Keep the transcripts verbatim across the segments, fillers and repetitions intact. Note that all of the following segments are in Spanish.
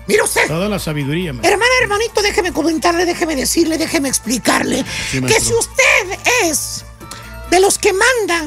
Mire usted. Toda la sabiduría, maestro. Hermana, hermanito, déjeme comentarle, déjeme decirle, déjeme explicarle sí, que si usted es de los que manda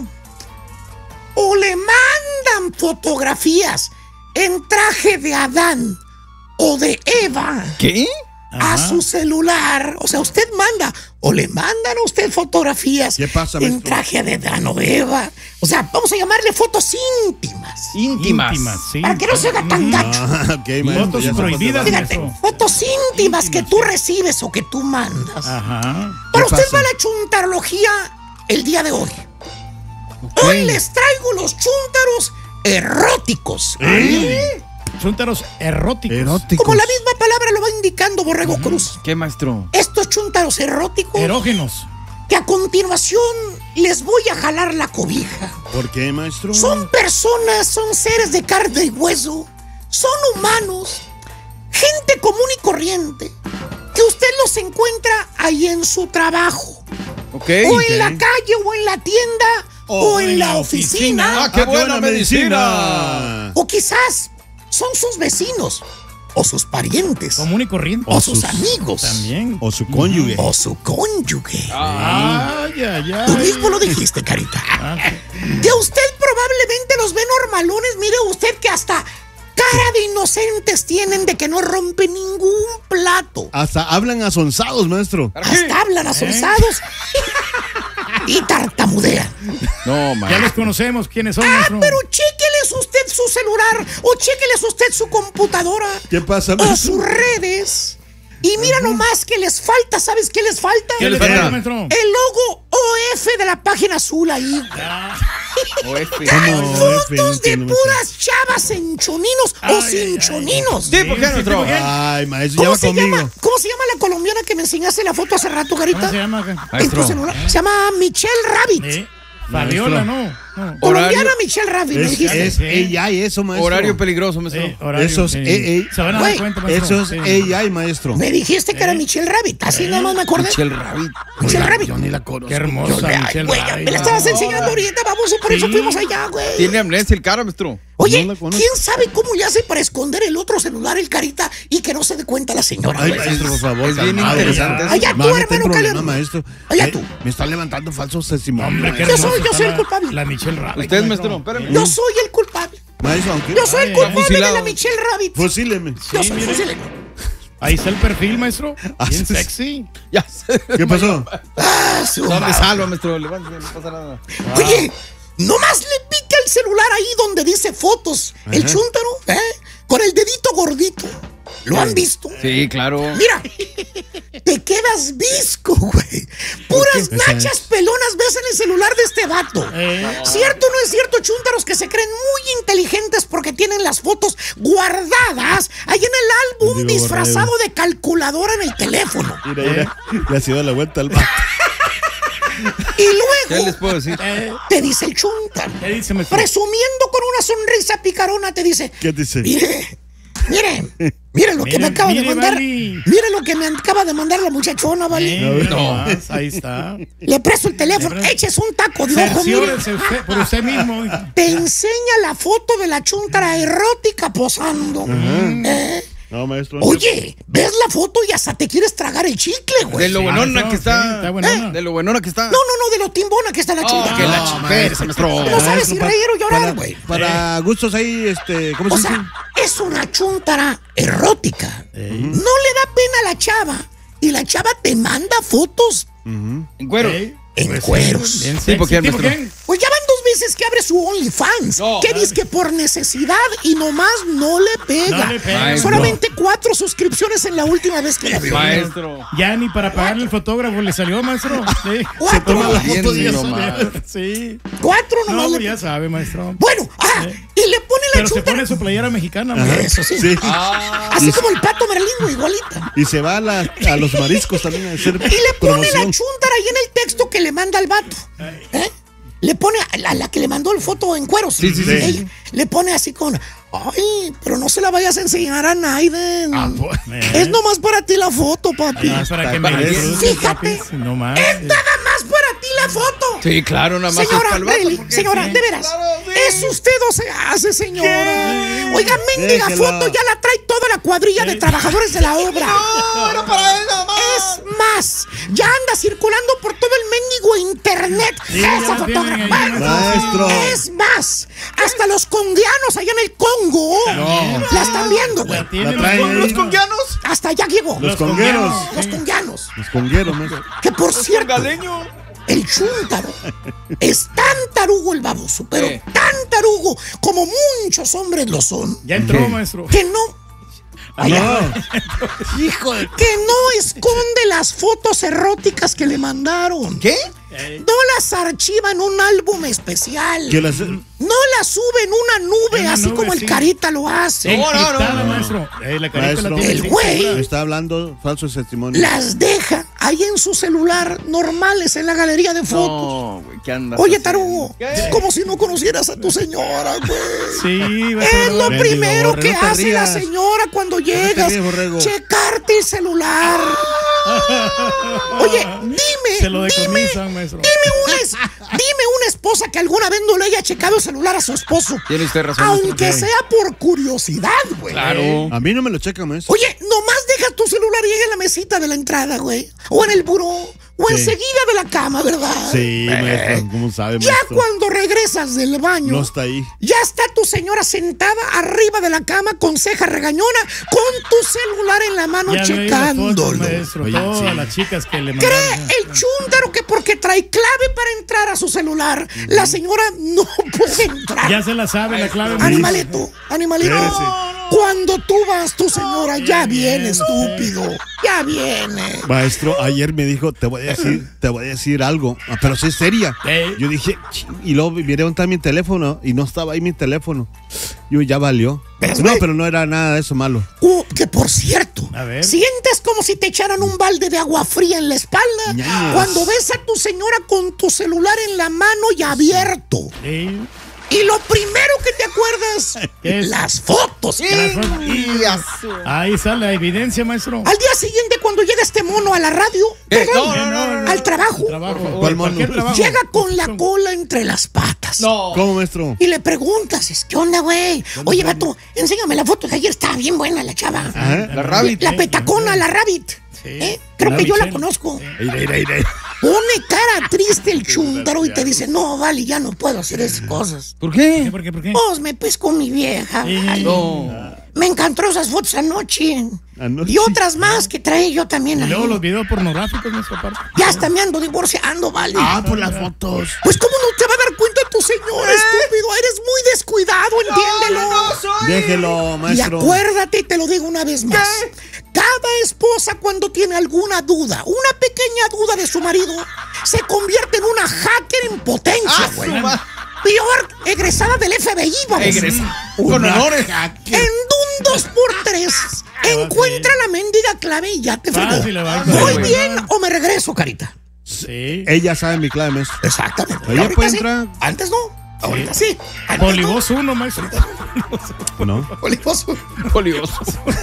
o le mandan fotografías en traje de Adán o de Eva. ¿Qué? A Ajá. su celular, o sea, usted manda o le mandan a usted fotografías ¿Qué pasa, en traje de Adán o de Eva. O sea, vamos a llamarle fotos íntimas. Íntimas. íntimas sí. Para que no se haga tan gacho. Ah, okay, maestro, fotos prohibidas. Fíjate, fotos íntimas, íntimas que tú recibes o que tú mandas. Ajá. Para usted pasa? Va la chuntarología el día de hoy. Okay. Hoy les traigo los chúntaros eróticos. ¿Eh? Chúntaros eróticos. eróticos. Como la misma palabra lo va indicando Borrego uh-huh. Cruz. ¿Qué, maestro? Estos chúntaros eróticos. Erógenos. Que a continuación les voy a jalar la cobija. ¿Por qué, maestro? Son personas, son seres de carne y hueso. Son humanos. Gente común y corriente. Que usted los encuentra ahí en su trabajo. Okay, o en okay. la calle, o en la tienda, o, o en, en la oficina. oficina. ¡Ah, qué ah, buena medicina! medicina! O quizás son sus vecinos, o sus parientes. Común y corriente. O, o sus, sus amigos. También. O su cónyuge. O su cónyuge. Ah, ya, ya. Tú mismo lo dijiste, Carita. Ah. Que usted probablemente los ve normalones. Mire usted que hasta cara de inocentes tienen de que no rompen ningún plato. Hasta hablan asonzados, maestro. Hasta hablan asonzados. ¿Eh? Y tartamudean. No, man. Ya los conocemos, ¿quiénes son? Ah, maestro? Pero chéqueles usted su celular o chéqueles usted su computadora. ¿Qué pasa, maestro? O sus redes. Y mira uh-huh. nomás que les falta, ¿sabes qué les falta? ¿Qué les falta, maestro? El logo O F de la página azul ahí. Ah. O F. Fotos de puras chavas en choninos o sin choninos. Sí, ¿por qué, maestro? Ay, maestro, ¿Cómo llama se conmigo. llama? ¿Cómo se llama la colombiana que me enseñaste la foto hace rato, Garita? ¿Cómo se llama? En tu celular. Se llama Michelle Rabbit. ¿Eh? Fabiola, no. no. Colombiana Michelle Rabbit, me dijiste. Es A I eso, maestro. Horario peligroso, maestro. Sí, horario, eso es sí. A I. Se van a dar cuenta, maestro. Eso es A I, maestro. Me dijiste que era Michelle Rabbit. Así ¿Eh? Nada más me acordé. Michelle Rabbit. Michelle Oiga, Rabbit. Yo ni la conozco. Qué hermosa, Ay, Michelle güey, Rabbit. me la estabas enseñando ahorita, vamos, y por sí. eso fuimos allá, güey. Tiene amnesia el cara, maestro. Oye, no ¿quién sabe cómo le hace para esconder el otro celular, el Carita, y que no se dé cuenta la señora? Ay, maestro, por favor. Es bien interesante. Allá tú, hermano Calero. Maestro. Allá tú. Me está levantando falsos testimonios. Yo soy, yo soy el culpable. La Michelle Rabbit. Usted, maestro, espérame. Yo soy el culpable. Maestro, aunque. Yo soy el culpable de la Michelle Rabbit. Fusíleme. Yo soy, fusíleme. Ahí está el perfil, maestro. Bien sexy. Ya sé. ¿Qué pasó? Ah, su no me salva, maestro. Levántese, no pasa nada. Oye, nomás le pica el celular ahí donde dice fotos. Ajá. El chúntaro, ¿eh? Con el dedito gordito. ¿Lo han visto? Sí, claro. Mira, te quedas visco, güey. Puras nachas pelonas ves en el celular de este vato. Eh. ¿Cierto o no es cierto, chúntaros, que se creen muy inteligentes porque tienen las fotos guardadas ahí en el álbum Digo, disfrazado borrego. de calculadora en el teléfono? Mira, mira, le ha sido la vuelta al vato. Y luego ¿qué les puedo decir? Te dice el chúntaro, ¿qué dice, presumiendo con una sonrisa picarona, te dice: ¿qué dice? Mire, mire, mire lo que mire, me acaba mire, de mandar. Vale. Mire lo que me acaba de mandar la muchachona, ¿vale? Eh, no, ahí está. Le presto el teléfono, eches un taco de ojo, mire. Usted, por usted mismo. Te enseña la foto de la chúntara erótica posando. Uh-huh. ¿Eh? No, maestro. Oye, ves la foto y hasta te quieres tragar el chicle, güey. De lo buenona sí, que está. Sí, está buenona. ¿Eh? De lo buenona que está. No, no, no, de lo timbona que está la chúntara. Oh, que la chúntara, maestro. No sabes si reír o llorar, güey. Para, para gustos ahí, este, ¿cómo o se dice? Sea, es una chúntara erótica. Uh-huh. No le da pena a la chava. Y la chava te manda fotos. Uh-huh. En cuero. ¿Eh? En pues cueros. Sí, sí, porque ¿Sí, porque? Pues ya van dos veces que abre su OnlyFans. No, que dice que por necesidad y nomás no le pega. No le pega. Solamente cuatro suscripciones en la última vez que la vio. Maestro. Ya ni para pagarle el fotógrafo le salió, maestro. Sí. Cuatro. Se toma la foto y ya sí. Cuatro nomás. No, le... ya sabe, maestro. Bueno, ah, sí. Y le pone la Pero chúntara. se pone su playera mexicana. Ajá, eso sí. sí. Ah. Así como el Pato Merlingo, igualita. Y se va a, la, a los mariscos también a hacer Y le pone promoción. la chúntara ahí en el texto que le manda al vato. ¿Eh? Le pone a la, la que le mandó el foto en cueros. Sí, sí, sí. Ella, le pone así con: ay, pero no se la vayas a enseñar a Naiden. Ah, pues, es nomás para ti la foto, papi. Ah, para que me Fíjate, papi, no más. Es nada más para ti la foto. Sí, claro, nada más. Señora, es really, señora, sí, de veras. Claro, sí. ¿Es usted o se hace, señora? ¿Qué? Oiga, mendiga foto, ya la trae toda la cuadrilla de trabajadores de la obra. No, no para él nada más. Es más, ya anda circulando por todo el mendigo internet Sí, esa fotografía. Maestro. Es más, hasta los conguianos allá en el Congo No. la están viendo, güey. La tienen La traen los- ahí. ¿Los conguianos? Hasta allá llegó. Los congueros. Los conguianos. Los congueros, maestro. Que por cierto, Galeño. el chúntaro es tan tarugo el baboso, pero ¿Qué? tan tarugo como muchos hombres lo son, Ya entró, ¿Qué? maestro. que no, No. hijo de- que no esconde las fotos eróticas que le mandaron. ¿Qué? No las archiva en un álbum especial. Que las... No las sube en una nube, En una así nube, como el sí. Carita lo hace. No, no, no, Encriptada, no. maestro. Eh, la carita Maestro. la tiene El así, güey. segura. Me está hablando falso testimonio. Las deja ahí en su celular, normales, en la galería de fotos. No, güey, ¿qué andas Oye, haciendo? tarugo, ¿Qué? como si no conocieras a tu señora, güey. Sí, Es maestro. lo Mendigo primero borrego, que no te hace la rías. señora cuando llegas. rías, borrego. Checarte el celular. Oye, dime, Se lo dime, decomisan, maestro. dime una, es- dime una esposa que alguna vez no le haya checado el celular a su esposo. Tiene usted razón, Aunque maestro. sea por curiosidad, güey. Claro. A mí no me lo checa, maestro. Oye, nomás deja tu celular y llega en la mesita de la entrada, güey. O en el buró. O Sí. enseguida de la cama, ¿verdad? Sí, maestro. ¿Cómo sabe, Ya maestro? cuando regresas del baño, No está ahí. ya está tu señora sentada arriba de la cama con ceja regañona, con tu celular en la mano Ya vi las fotos, checándolo. maestro. Oye, Todas sí. las chicas que le Cree mandaron. el chúntaro que porque trae clave para entrar a su celular, la señora no puede entrar. Ya se la sabe la clave. maestro. Animalito, animalito. Espérese. Cuando tú vas, tu señora ya viene, estúpido. Ya viene. Maestro, ayer me dijo, te voy a decir, te voy a decir algo, ah, pero sí es seria. Ey. Yo dije, "Ch-", y luego miré dónde está mi teléfono y no estaba ahí mi teléfono. Yo ya valió. ¿Ves, No, güey? pero no era nada de eso malo. Uh, que por cierto, A ver. sientes como si te echaran un balde de agua fría en la espalda Ñañas. cuando ves a tu señora con tu celular en la mano y abierto. Ey. Y lo primero que te acuerdas, ¿Qué es? las fotos. Y a su- Ahí sale la evidencia, maestro. Al día siguiente, cuando llega este mono a la radio, ¿Qué? perdón, No, no, no, no, al trabajo, Trabajo. ¿Cuál O mono? cualquier trabajo. llega con la cola entre las patas. No. ¿Cómo, maestro? Y le preguntas, es, ¿qué onda, güey? Oye, vato, enséñame la foto de ayer, estaba bien buena la chava. Ajá. La rabbit. La petacona, la rabbit. ¿Eh? Creo La que yo la Michelle. conozco. Ira, ira, ira. Pone cara triste el chúntaro y te dice, no, vale, ya no puedo hacer esas cosas. ¿Por qué? ¿Por qué? ¿Por qué? Pues me pesco mi vieja. Sí. Ay, No. me encantó esas fotos anoche. Anoche. Y otras más que trae yo también Y ahí. luego los videos pornográficos, nuestra parte. Ya hasta me ando divorciando, vale. Ah, por las fotos. Pues cómo no te va a dar cuenta tu señora, estúpido. Eres muy descuidado, entiéndelo. Déjelo, Y maestro. acuérdate, y te lo digo una vez más. Cada esposa cuando tiene alguna duda, una pequeña duda de su marido, se convierte en una hacker en potencia, Ah, güey. su ma- Peor, egresada del F B I, vamos. Egresa. Con Una honores. En un dos por tres, encuentra la mendiga clave y ya te fregó. Fácil, va. ¿Voy güey. bien o me regreso, Carita? Sí. Ella sabe mi clave, maestro. Exactamente. Ella Ahorita puede sí. entrar. Antes no. Ahorita sí. Antes Polibos uno, maestro. ¿No? no. Polivoso. Polioso.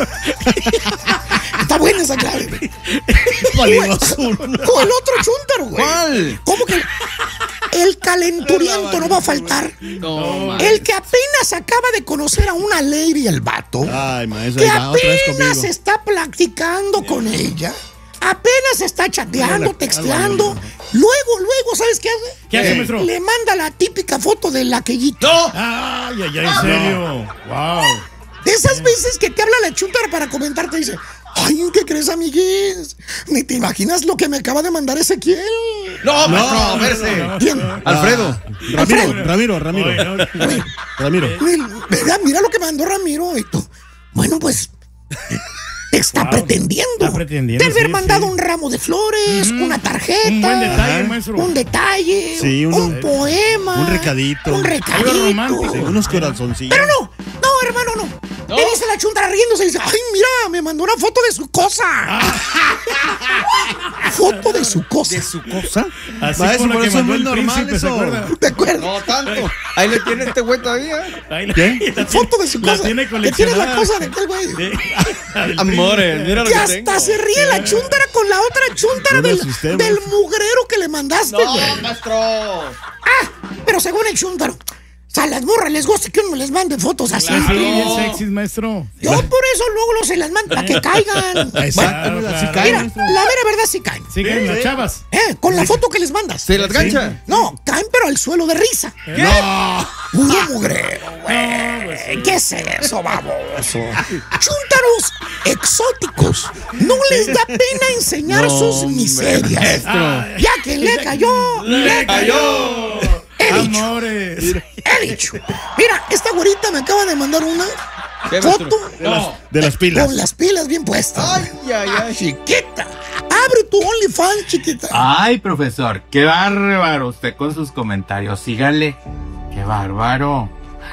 Está buena esa clave, güey. Polivoso. O el otro chúntaro, güey. ¿Cuál? ¿Cómo que el calenturiento no va a faltar? No, man. El que apenas acaba de conocer a una lady, el vato, Ay, maestro, que ahí va otra vez apenas conmigo. está practicando con ella, apenas está chateando, Hola, texteando, hola, luego, luego, ¿sabes qué hace? ¿Qué hace, maestro? Le manda la típica foto del aquellito. No. Ay, ay, ay, en serio. Wow. De esas veces que te habla la chúntara para comentarte, dice, ay, ¿qué crees, amiguis? Ni te imaginas lo que me acaba de mandar Ezequiel. No, maestro, no, verse. no, no. ¿Quién? Alfredo. Ah, Ramiro, Ramiro, Ramiro. Oye, no. Ramiro. Mira, mira lo que mandó Ramiro y tú. Bueno, pues está Wow. pretendiendo. Está pretendiendo, De haber sí, mandado sí. un ramo de flores, una tarjeta. Un buen detalle, Ajá. maestro. Un detalle, Sí, un, un- poema, un recadito. un recadito. Algo romántico. Sí, unos corazoncillos. Pero no, no, hermano, no. ¿No? Le dice la chuntara riéndose y dice, ay, mira, me mandó una foto de su cosa. Foto de su cosa. ¿De su cosa? Así Maestro, como por la que eso es mandó muy el normal príncipe, ¿se eso. acuerda? ¿Te acuerdas? No tanto. Ahí le tiene este güey todavía. Ahí la- ¿Qué? la Foto tiene- de su la cosa. tiene Que tiene la coleccionada. cosa de aquel güey. Sí. Del Amores, príncipe. mira lo Que que hasta tengo. se ríe la chuntara con la otra chuntara Yo me del, asusté, del maestro. mugrero que le mandaste, güey. No, maestro. Ah, pero según el chúntaro, O sea, a las morras les gusta que uno les mande fotos así. Claro, ¿no? bien sexy, maestro. Yo por eso luego los se las mando para que caigan. Exacto, Claro, así claro. cae, Mira, maestro. la mera verdad sí caen. Sí, que las chavas. Eh, con la foto que les mandas. ¿Se las gancha? No, caen pero al suelo de risa. ¿Qué? Puro mugrero, güey. ¿Qué es eso, baboso? Chúntaros exóticos. No les da pena enseñar sus miserias. Ya que le cayó, le ¡Cayó! He dicho, Amores. he dicho. Mira, esta güerita me acaba de mandar una ¿Qué, foto maestro? No. De las pilas. con las pilas bien puestas. Ay, ay, ay. Chiquita. Abre tu OnlyFans, chiquita. Ay, profesor, qué bárbaro usted con sus comentarios. Sígale. Qué bárbaro.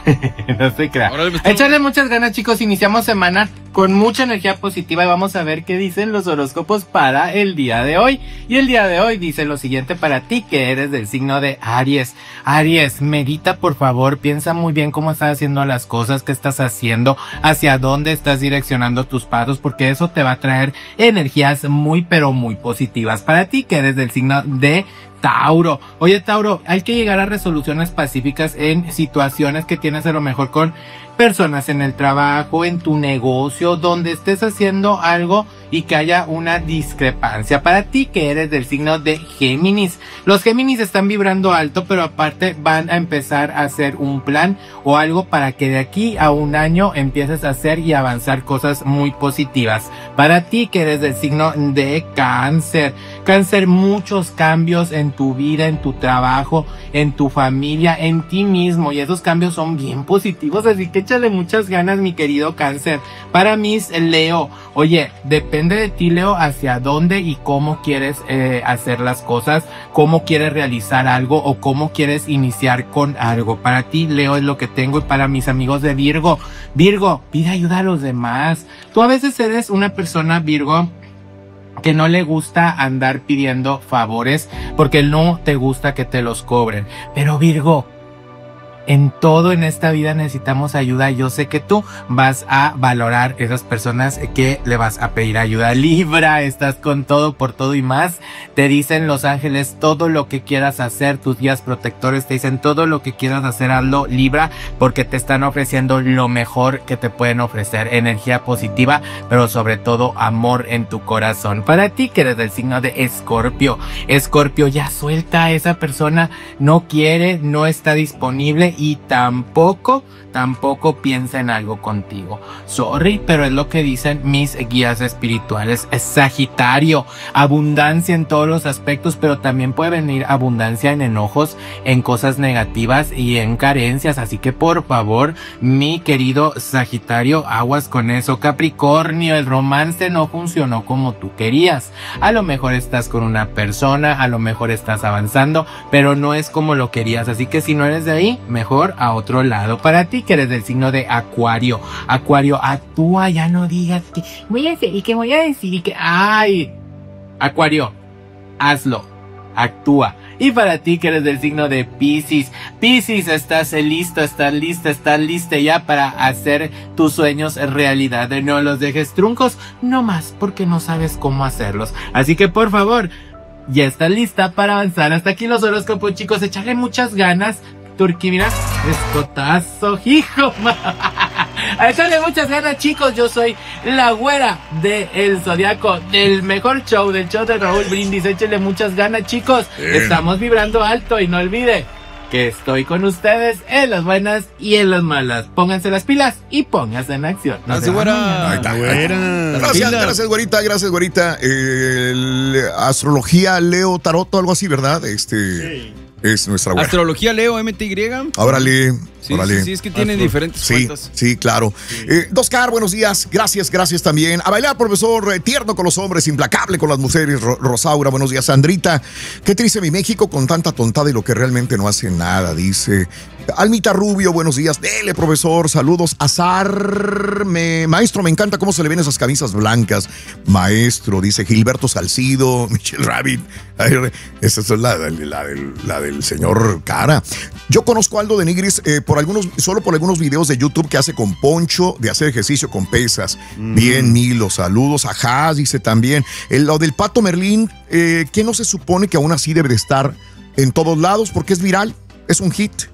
No se crea. Órale, pues, tú- Échale muchas ganas, chicos. Iniciamos semana con mucha energía positiva y vamos a ver qué dicen los horóscopos para el día de hoy. Y el día de hoy dice lo siguiente para ti, que eres del signo de Aries. Aries, medita por favor, piensa muy bien cómo estás haciendo las cosas, qué estás haciendo, hacia dónde estás direccionando tus pasos, porque eso te va a traer energías muy pero muy positivas para ti, que eres del signo de Tauro. Oye, Tauro, hay que llegar a resoluciones pacíficas en situaciones que tienes a lo mejor con personas en el trabajo, en tu negocio, donde estés haciendo algo y que haya una discrepancia. Para ti, que eres del signo de Géminis, los Géminis están vibrando alto, pero aparte van a empezar a hacer un plan o algo para que de aquí a un año empieces a hacer y avanzar cosas muy positivas. Para ti, que eres del signo de Cáncer, Cáncer, muchos cambios en tu vida, en tu trabajo, en tu familia, en ti mismo, y esos cambios son bien positivos, así que échale muchas ganas, mi querido Cáncer. Para mis Leo, oye, depende de ti, Leo, hacia dónde y cómo quieres eh, hacer las cosas, cómo quieres realizar algo o cómo quieres iniciar con algo. Para ti, Leo, es lo que tengo. Y para mis amigos de Virgo, Virgo, pide ayuda a los demás. Tú a veces eres una persona, Virgo, que no le gusta andar pidiendo favores porque no te gusta que te los cobren. Pero Virgo, en todo en esta vida necesitamos ayuda. Yo sé que tú vas a valorar esas personas que le vas a pedir ayuda. Libra, estás con todo, por todo y más. Te dicen los ángeles todo lo que quieras hacer. Tus guías protectores te dicen todo lo que quieras hacer, hazlo, Libra, porque te están ofreciendo lo mejor que te pueden ofrecer. Energía positiva, pero sobre todo amor en tu corazón. Para ti, que eres del signo de Escorpio, Escorpio, ya suelta a esa persona. No quiere, no está disponible y tampoco, tampoco piensa en algo contigo. Sorry, pero es lo que dicen mis guías espirituales. Es Sagitario, abundancia en todos los aspectos, pero también puede venir abundancia en enojos, en cosas negativas y en carencias. Así que por favor, mi querido Sagitario, aguas con eso. Capricornio, el romance no funcionó como tú querías. A lo mejor estás con una persona, a lo mejor estás avanzando, pero no es como lo querías. Así que si no eres de ahí, mejor a otro lado. Para ti, que eres del signo de Acuario, Acuario, actúa, ya no digas que voy a hacer y que voy a decir y que ay, Acuario, hazlo, actúa. Y para ti, que eres del signo de Piscis, Piscis, estás listo, estás lista, estás lista ya para hacer tus sueños realidad. No los dejes truncos, no más porque no sabes cómo hacerlos. Así que por favor, ya estás lista para avanzar. Hasta aquí los horóscopos, chicos, echarle muchas ganas. Turquí, mira, escotazo, hijo. A echarle muchas ganas, chicos. Yo soy la güera del Zodiaco, del mejor show, del show de Raúl Brindis. Échenle muchas ganas, chicos. Bien. Estamos vibrando alto y no olvide que estoy con ustedes en las buenas y en las malas. Pónganse las pilas y pónganse en acción. Gracias, güera. Ahí está, güera. Gracias, gracias, güerita, gracias, güerita. Eh, el- astrología, Leo, tarot, algo así, ¿verdad? Este sí. Es nuestra güera. Astrología Leo, M T Y. Órale, Sí, órale. sí, sí, es que tienen Astro- diferentes Sí, cuentas. sí, claro. Sí. Eh, Doscar, buenos días. Gracias, gracias también. A bailar, profesor. Eh, tierno con los hombres, implacable con las mujeres. Ro- Rosaura, buenos días. Sandrita, qué triste mi México con tanta tontada y lo que realmente no hace nada, dice. Almita Rubio, buenos días. Dele, profesor. Saludos. Azar, me, maestro, me encanta cómo se le ven esas camisas blancas. Maestro, dice Gilberto Salcido, Michelle Rabbit. Ay, esa es la, la, la, del, la del señor Cara. Yo conozco a Aldo de Nigris eh, por algunos, solo por algunos videos de YouTube que hace con Poncho de hacer ejercicio con pesas. Mm. Bien, Milo, saludos. Ajá, dice también. El, lo del Pato Merlín, eh, ¿qué no se supone que aún así debe de estar en todos lados? Porque es viral, es un hit.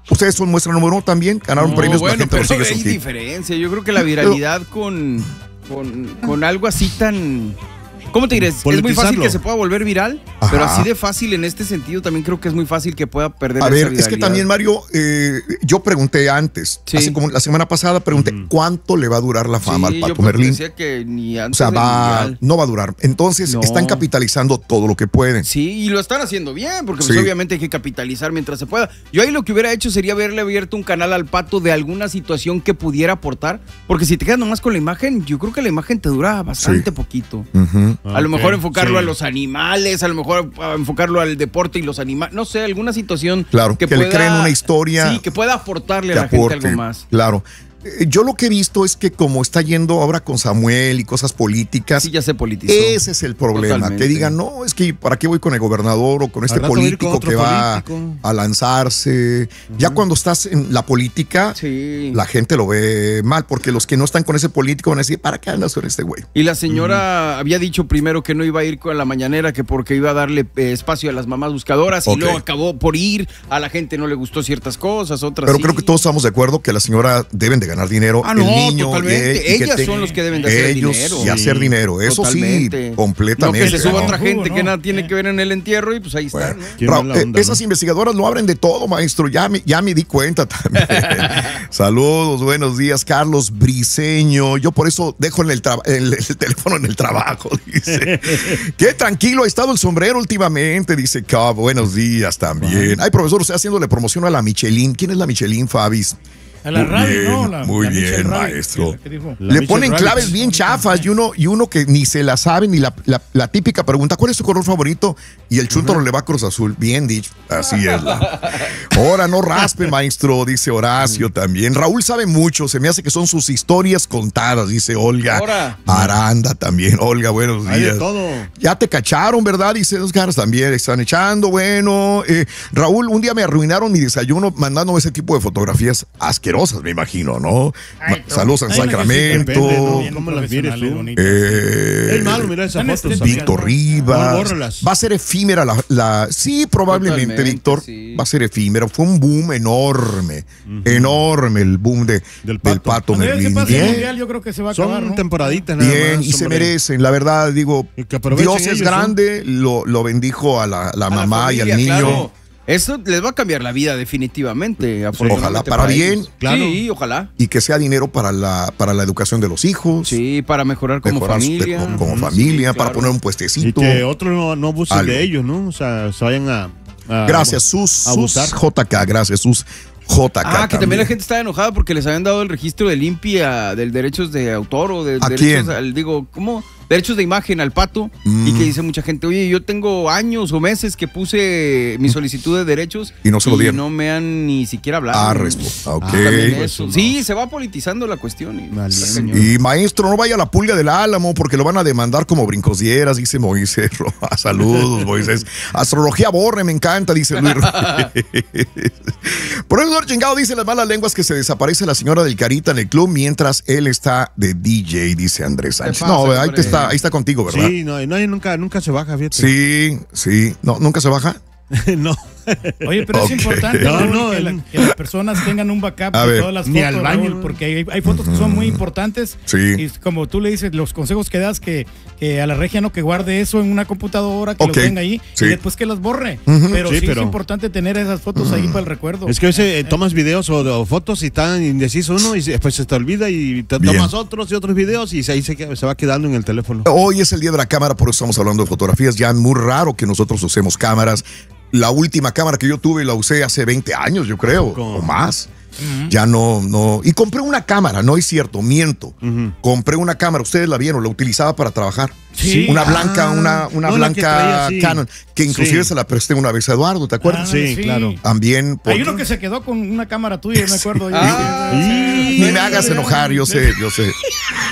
Ustedes son muestra número uno también, ganaron No, premios, bueno, la gente pero lo sigue hay su hit. diferencia. Yo creo que la viralidad con, con, con algo así tan... ¿Cómo te diré? Es muy fácil Politizarlo. que se pueda volver viral, Ajá. pero así de fácil en este sentido también creo que es muy fácil que pueda perder A esa ver, viralidad. es que también, Mario, eh, yo pregunté antes, Sí. hace como la semana pasada, pregunté cuánto le va a durar la fama Sí, al yo Pato Merlín. decía que ni O antes sea, del va, mundial. no va a durar. Entonces, No. están capitalizando todo lo que pueden. Sí, y lo están haciendo bien, porque pues, Sí. obviamente hay que capitalizar mientras se pueda. Yo ahí lo que hubiera hecho sería haberle abierto un canal al Pato de alguna situación que pudiera aportar, porque si te quedas nomás con la imagen, yo creo que la imagen te dura bastante Sí. poquito. Ujú. A lo mejor Ok, enfocarlo sí. a los animales, a lo mejor a enfocarlo al deporte y los animales, no sé, alguna situación Claro, que le creen una historia Sí, que pueda aportarle que a la gente aporte. algo más. Claro. Eh, Yo lo que he visto es que como está yendo ahora con Samuel y cosas políticas, Sí, ya se politizó. ese es el problema. Totalmente. Que digan, no, es que ¿para qué voy con el gobernador o con este Al rato voy a ir político con otro que va político. a lanzarse? Ya cuando estás en la política, Sí. la gente lo ve mal, porque los que no están con ese político van a decir, ¿para qué andas con este güey? Y la señora había dicho primero que no iba a ir con la mañanera, que porque iba a darle eh, espacio a las mamás buscadoras, Ok. y luego acabó por ir, a la gente no le gustó ciertas cosas, otras Pero sí. creo que todos estamos de acuerdo que la señora deben de ganar dinero. Ah, el no, niño totalmente. y- y que Ellas te- son los que deben de hacer el ellos dinero. y hacer dinero. Eso Totalmente. sí, completamente. No que se suba ¿no? otra gente ¿no? que nada tiene que ver en el entierro y pues ahí está. Bueno, ¿no? Qué Ra- mala eh, onda, esas ¿no? investigadoras lo abren de todo, maestro. Ya me, ya me di cuenta también. Saludos, buenos días, Carlos Briseño. Yo por eso dejo en el, tra- el- el teléfono en el trabajo, dice. Qué tranquilo ha estado el sombrero últimamente, dice Cobb. Buenos días también. Ay, profesor, usted haciéndole promoción a la Michelin. ¿Quién es la Michelin, Fabis? A la Muy radio, bien, ¿no? La- muy la Michelle bien, Rabbit, maestro. ¿qué- qué dijo? La Le Michelle ponen Rabbit. claves bien chafas y uno, y uno que ni se la sabe, ni la, la, la típica pregunta, ¿cuál es tu color favorito? Y el chúntaro le va a Cruz Azul. Bien dicho, así es. La. Ahora no raspe, maestro, dice Horacio también. Raúl sabe mucho, se me hace que son sus historias contadas, dice Olga. Ahora. Aranda también. Olga, buenos Hay de días. todo. Ya te cacharon, ¿verdad? Dice Oscar, también están echando. Bueno, eh, Raúl, un día me arruinaron mi desayuno mandándome ese tipo de fotografías asquerosas, me imagino, ¿no? Ay, Ma- Saludos en hay una que sí Sacramento. depende, ¿no? Bien ¿Cómo las mires profesionales, tú? bonitas. Eh, Es malo mirar esas Están fotos. estéticas. Víctor No, Rivas. bórralas. Va a ser efímera la, la- sí, probablemente, Totalmente, Víctor. sí. Va a ser efímera. Fue un boom enorme. Enorme el boom de, del Del Pato, Pato. Cuando ya se Merlín. pase el Bien, mundial, yo creo que se va a acabar, Son ¿no? temporaditas nada bien, más, y se hombre. merecen. La verdad, digo, Y que aprovechen Dios es ellos, grande, lo, lo bendijo a la, la A la mamá y al familia, niño. claro. Eso les va a cambiar la vida definitivamente. afortunadamente Ojalá para bien. ellos. Claro. Sí, ojalá. Y que sea dinero para la, para la educación de los hijos. Sí, para mejorar como mejorar su- familia. como, como Ujú, familia, sí, para claro. poner un Y puestecito. que otros no, no abusen Algo. de ellos, ¿no? O sea, se vayan a... a- Gracias, Sus, Sus abusar. J K, gracias, Sus J K. Ah, que también la gente estaba enojada porque les habían dado el registro de limpia del derechos de autor o de ¿A derechos quién? al, digo, ¿cómo? Derechos de imagen al Pato. Mm. Y que dice mucha gente, oye, yo tengo años o meses que puse mi solicitud de derechos Y no se lo dieron. no me han ni siquiera hablado. Ah, respuesta, ok. También pues, eso. no. Sí, se va politizando la cuestión. y- Vale. está cañón. Y maestro, no vaya a la pulga del Álamo porque lo van a demandar como brincosieras, dice Moisés Rojas. Saludos, Moisés. Astrología borre, me encanta, dice Luis Rodríguez. Profesor Chingado dice las malas lenguas que se desaparece la señora del Carita en el club mientras él está de D J, dice Andrés Sánchez. pasa, No, ahí, hombre? te está, ahí está contigo, ¿verdad? Sí, no, no, nunca, nunca se baja, fíjate. Sí, sí. No, ¿nunca se baja? no. Oye, pero Ok. es importante No, Raúl, no, que, la- el- que las personas tengan un backup A de ver. todas las Ni fotos, al baño. Raúl, porque hay, hay fotos que son muy importantes. Sí. Y como tú le dices, los consejos que das, que, que a la regia no que guarde eso en una computadora, que Ok. lo tenga ahí, Sí. y después que las borre. Ujú. Pero sí, Sí, pero- es importante tener esas fotos ahí para el recuerdo. Es que a veces eh, tomas videos o, o fotos y están indeciso uno y se- después se te olvida y te Bien. tomas otros y otros videos y se- ahí se, queda- se va quedando en el teléfono. Hoy es el día de la cámara, por eso estamos hablando de fotografías. Ya es muy raro que nosotros usemos cámaras. La última cámara que yo tuve la usé hace veinte años, yo creo, ¿Cómo? o más. Ya no, no. Y compré una cámara, no es cierto, miento. Ujú. Compré una cámara, ustedes la vieron, la utilizaba para trabajar. Sí. Una Ah, blanca, una, una no, la que blanca traía, sí. Canon, que inclusive Sí. se la presté una vez a Eduardo, ¿te acuerdas? Ah, Sí, claro. También. por- Hay uno que se quedó con una cámara tuya, me acuerdo. Ah, Ni me hagas enojar, yo sé, yo sé.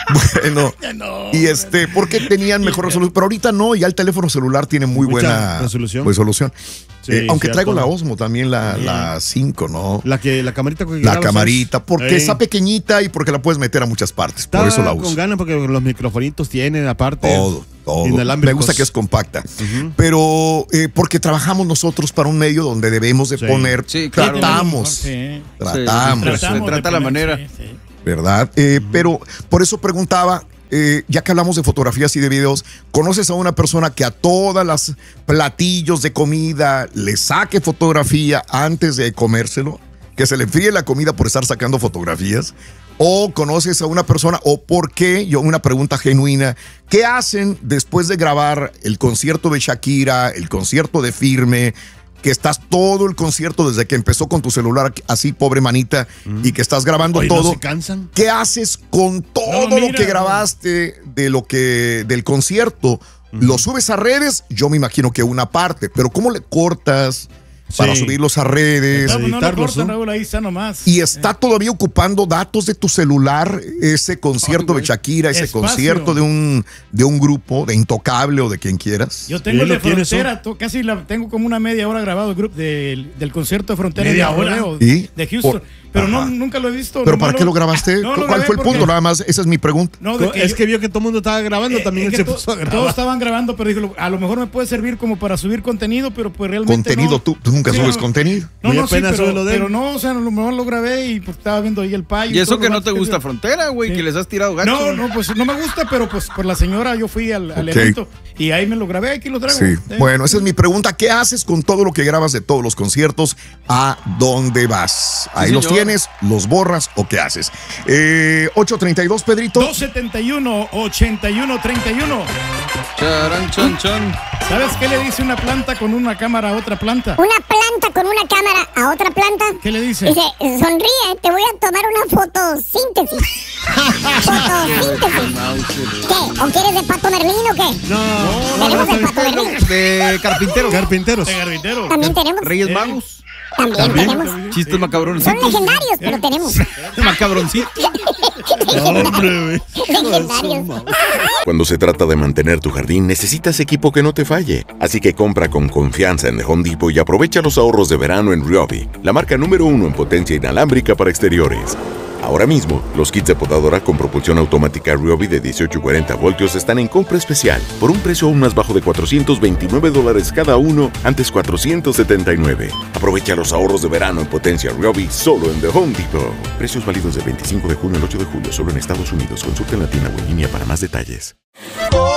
Bueno, No, y este, porque tenían mejor resolución, pero ahorita no, ya el teléfono celular tiene muy Mucha buena resolución. resolución. Sí, Eh, aunque cierto. traigo la Osmo también, la, la cinco, ¿no? La que la camarita que La grabas, camarita, porque Ey. está pequeñita y porque la puedes meter a muchas partes. Está por eso la uso. con ganas porque los microfonitos tienen aparte. Todo, todo. inalámbricos. Me gusta que es compacta. Ujú. Pero eh, porque trabajamos nosotros para un medio donde debemos de Sí. poner, Sí, claro. tratamos, Sí. tratamos, Sí, Se trata de la poner, manera. sí, sí. ¿verdad? Eh, Pero por eso preguntaba, eh, ya que hablamos de fotografías y de videos, ¿conoces a una persona que a todas las platillos de comida le saque fotografía antes de comérselo? Que se le enfríe la comida por estar sacando fotografías. ¿O conoces a una persona, o por qué, yo una pregunta genuina, qué hacen después de grabar el concierto de Shakira, el concierto de Firme, que estás todo el concierto desde que empezó con tu celular así, pobre manita, y que estás grabando Oye, todo? ¿no se cansan? ¿Qué haces con todo No, lo mira. que grabaste de lo que del concierto? ¿Lo subes a redes? Yo me imagino que una parte, pero ¿cómo le cortas para Sí. subirlos a redes? No, pues no lo editarlos, cortan, ¿no? Raúl, ahí está nomás. Y está todavía ocupando datos de tu celular ese concierto de Shakira, ese Espacio. concierto de un de un grupo, de Intocable o de quien quieras. Yo tengo ¿Y el de lo tienes, Frontera, to- casi la tengo como una media hora grabado el grupo del, del concierto de Frontera ¿Media de hora? Rodeo ¿Y? de Houston. Por- pero no, Ajá. nunca lo he visto. ¿Pero nomás para qué lo grabaste? No, lo ¿Cuál grabé fue el porque- punto? Nada más, esa es mi pregunta. No, de que es yo- que vio que todo el mundo estaba grabando, eh, también es él que se to- puso a grabar. todos estaban grabando, pero dijo, a lo mejor me puede servir como para subir contenido, pero pues realmente Contenido, no. tú, tú nunca Sí, subes no. contenido. No, Muy no, sí, apenas sube pero, lo de él. pero no, o sea, a lo mejor lo grabé y pues estaba viendo ahí el payo. Y eso todo que lo no te demás. gusta Frontera, güey, Sí. que les has tirado gacho. No, no, pues no me gusta, pero pues por la señora yo fui al, al Ok. evento y ahí me lo grabé, aquí lo traigo. Sí. Eh. Bueno, esa es mi pregunta. ¿Qué haces con todo lo que grabas de todos los conciertos? ¿A dónde vas? Ahí Sí, los señor. tienes, los borras o qué haces. Eh, ocho treinta y dos, Pedrito. dos setenta y uno, ochenta y uno, treinta y uno. Charan, chan, chan. ¿Sabes qué le dice una planta con una cámara a otra planta? Una planta con una cámara a otra planta. ¿Qué le dice? Dice, sonríe, te voy a tomar una fotosíntesis. Fotosíntesis. ¿Qué? ¿O quieres de Pato Merlín o qué? No, no, Tenemos no, de Pato Merlín. De carpintero. Carpinteros. De garbitero. También tenemos. Reyes Eh. Magos. También, También. tenemos. Chistes Son macabroncitos. legendarios, pero tenemos. Macabroncitos. Hombre, güey. Legendarios. Cuando se trata de mantener tu jardín, necesitas equipo que no te falle. Así que compra con confianza en The Home Depot y aprovecha los ahorros de verano en Ryobi, la marca número uno en potencia inalámbrica para exteriores. Ahora mismo, los kits de podadora con propulsión automática Ryobi de dieciocho y cuarenta voltios están en compra especial por un precio aún más bajo de cuatrocientos veintinueve dólares cada uno, antes cuatrocientos setenta y nueve. Aprovecha los ahorros de verano en potencia Ryobi solo en The Home Depot. Precios válidos del veinticinco de junio al ocho de julio solo en Estados Unidos. Consulta en la tienda o en línea para más detalles.